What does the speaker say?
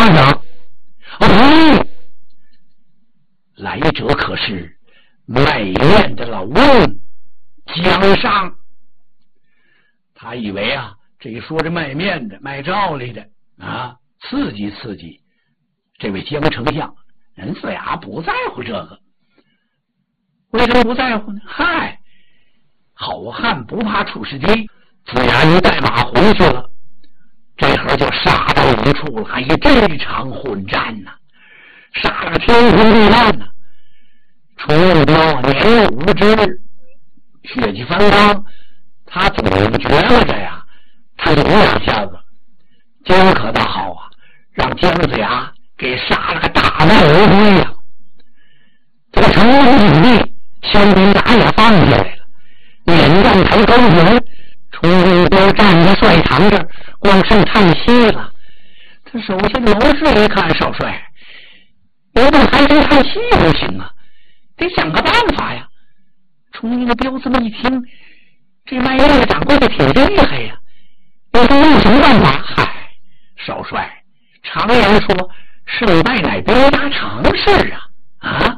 上。哦，来者可是卖面的老翁江上。他以为啊，这一说这卖面的卖照例的啊，刺激刺激这位江丞相。人子牙不在乎这个，为什么不在乎呢？嗨，好汉不怕出师弟，子牙一带马回去了，这会儿就杀到一处了，这场混战呐，杀了个天昏地暗呐。楚目标年幼无知，血气方刚，他总觉得呀，他有两下子。姜可倒好啊，让姜子牙给杀了个大难而归呀！这个成功努力，香槟打也放下来了，脸上抬高举，楚目标站在帅堂这儿，光剩叹息了。他手下的谋士一看，少帅，你不抬头叹息不行啊，得想个办法呀。楚目标这么一听，这卖面的掌柜的挺厉害呀，你说有什么办法？嗨，少帅，常言说胜败乃兵家常事啊。